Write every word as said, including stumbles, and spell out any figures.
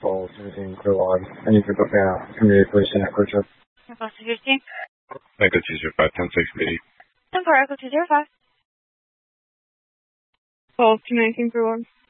calls, everything clear log. I need to book a community police and Echo trip. Echo two fifteen. Echo two zero five, ten six eighty. ten four, Echo two zero five. Call two nineteen for one.